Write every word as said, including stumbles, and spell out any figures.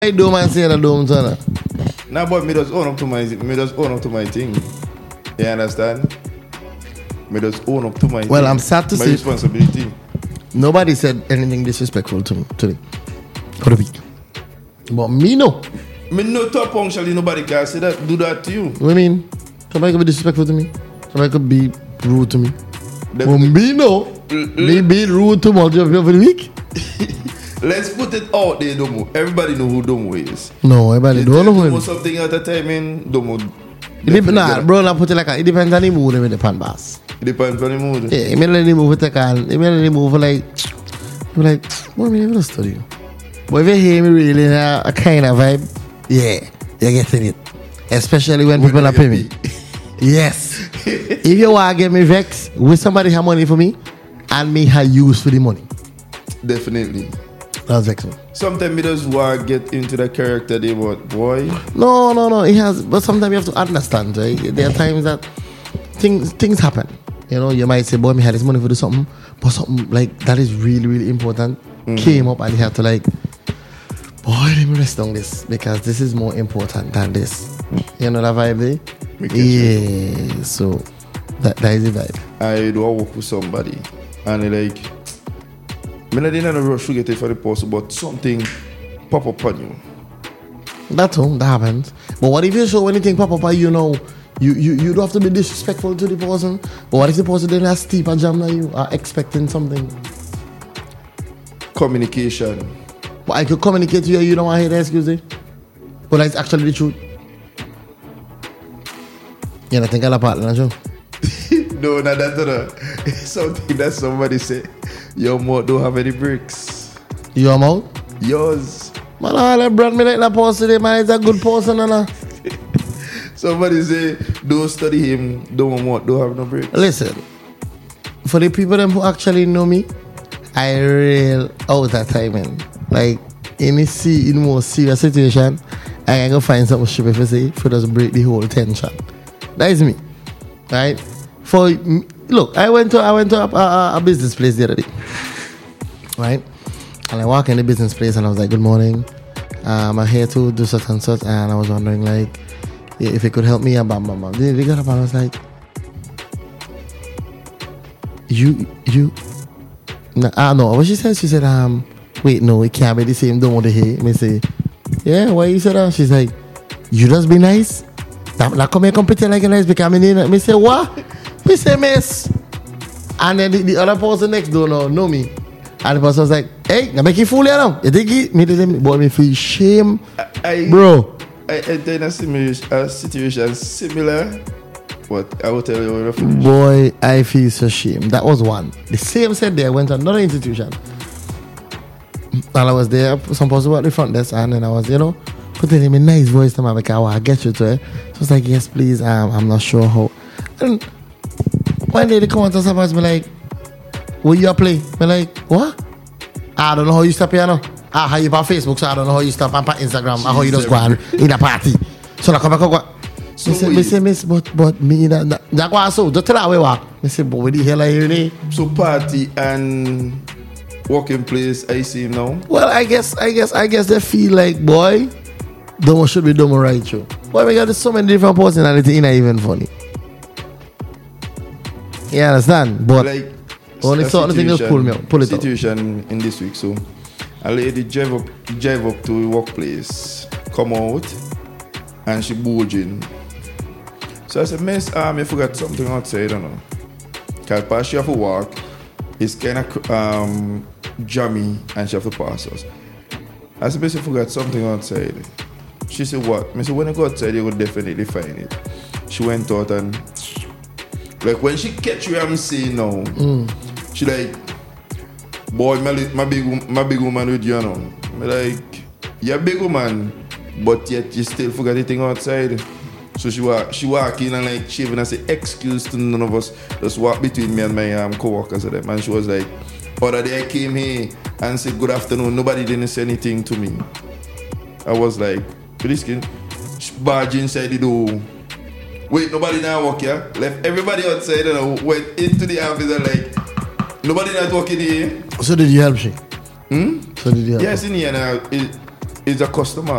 I do man say that don't turn. Nah, but me just own up to my me just own up to my thing. You understand? Me just own up to my Well, thing. I'm sad to my say responsibility. nobody said anything disrespectful to me today. For the week. But me no. Me no top punctually nobody can say that do that to you. What do you mean? Somebody could be disrespectful to me. Somebody could be rude to me. But Definitely. me no. Me be rude to multi of you for the week. Let's put it out there, Domo. Everybody know who Domo is. No, everybody don't know who Domo him. something at a time in Domo. It depends, nah, bro, I put it like a, it depends on the mood with the pan boss. It depends on the mood. Yeah, I mean, let the move take on. I mean, let the move like, I'm like, what am I even studying? But if you hear me really in a, a kind of vibe, yeah, you're getting it. Especially when, When people you are get paying me. Yes. If you want to get me vexed, with somebody have money for me, and me have use for the money. Definitely. That's vex me. Sometimes me just want to get into the character they want, boy. No, no, no. It has, but sometimes you have to understand, right? There are times that things things happen. You know, you might say, boy, me had this money for do something, but something like that is really, really important Mm. came up, and you have to like, boy, let me rest on this because this is more important than this. You know that vibe there? We get you. Yeah. So that that is the vibe. I do work with somebody and they like, me not in a rush to get it for the post, but something pop up on you. That's all that happens. But what if you show anything pop up, you know, you, you, you don't have to be disrespectful to the person. But what if the person then has steep and jam on you are expecting something? Communication. But I could communicate to you, you don't want to hear the excuse, eh? But that's actually the truth. You know, think I'll partner, show. No, not that. No. It's something that somebody say, your mouth don't have any bricks. Your mouth? Yours. Man, all that brand me like that person, eh, man, is a good person, and uh. Somebody say, don't study him, don't want, don't have no bricks. Listen, for the people them who actually know me, I real out of timing. Like, in a see in more serious situation, I can go find something stupid for say, for just break the whole tension. That is me, right? For look, I went to I went to a, a, a business place the other day, right? And I walk in the business place and I was like, "Good morning, um, I'm here to do such and such," and I was wondering like, if it could help me, and bam, bam, bam. They, they got up and I was like, "You, you." No, uh, no, what she said, she said, um, wait, no, it can't be the same, don't want to hear. Me say, yeah, why you said that? She's like, you just be nice? That, that come here compete like a nice because I'm in. Me say, what? Me say, miss. And then the, the other person next door know, know me. And the person was like, hey, now make you fool you now. You think it? Me tell boy, me feel shame. I, I, Bro. I entered in a, similar, a situation similar, but I will tell you when I finish. Boy, I feel so shame. That was one. The same said there, I went to another institution. And I was there, some person at the front desk, and then I was, you know, putting him in nice voice to my like, I get you to it. So I was like, yes, please, um, I'm not sure how. And one day they come out and surprise me like, will you play? Me like, what? I don't know how you stop piano. Ah, how you on Facebook, so I don't know how you stop on Instagram, or how you just go on in a party. So I come back and go, So me say, wait. me say, miss, but, but me, that, that, that go so, just tell her where walk. Me say, but what the hell are you doing? So party and working place, I see him now. Well, I guess, I guess, I guess they feel like, boy, Domo should be Domo right, you. Boy, we got so many different personalities, it ain't even funny. You understand? But Like only a certain thing just pull me out, pull it out. situation in this week. So a lady drive up, drive up to the workplace, come out, and she bulging. So I said, miss, um, you forgot something outside, I don't know. Because past she have to walk, it's kind of um, jammy, and she have to pass us. I said, miss, you forgot something outside. She said, what? I said, when you go outside, you will definitely find it. She went out and, like, when she catch you, I'm saying now, mm. she like, boy, my, my, big, my big woman with you, you know. I'm like, you're a big woman, but yet you still forgot the thing outside. So she walk, she walk in and like shaving and say, excuse to none of us. Just walk between me and my um, co-workers and them. And she was like, other day I came here and said, good afternoon. Nobody didn't say anything to me. I was like, this kid, barge inside the door. Wait, nobody now walk here. Left everybody outside and I went into the office and like, nobody not walking here. So did you help she? Hmm? So did you help? Yes, in here now, it, it's a customer.